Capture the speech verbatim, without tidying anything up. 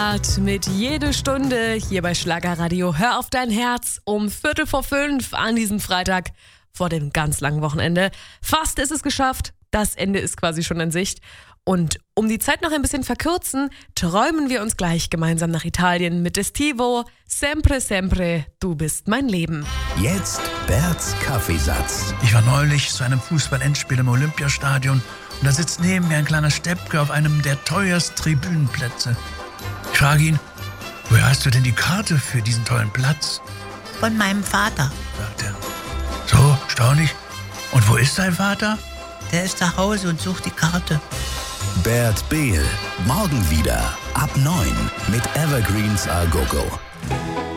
Start mit Jede Stunde hier bei Schlagerradio. Hör auf dein Herz um Viertel vor fünf an diesem Freitag vor dem ganz langen Wochenende. Fast ist es geschafft, das Ende ist quasi schon in Sicht. Und um die Zeit noch ein bisschen verkürzen, träumen wir uns gleich gemeinsam nach Italien mit Estivo. Sempre, sempre, du bist mein Leben. Jetzt Berts Kaffeesatz. Ich war neulich zu einem Fußball-Endspiel im Olympiastadion und da sitzt neben mir ein kleiner Steppke auf einem der teuersten Tribünenplätze. Ich frage ihn, woher hast du denn die Karte für diesen tollen Platz? Von meinem Vater. Sagt er. So, erstaunlich. Und wo ist dein Vater? Der ist zu Hause und sucht die Karte. Bert Behl, morgen wieder ab neun mit Evergreens A Go Go.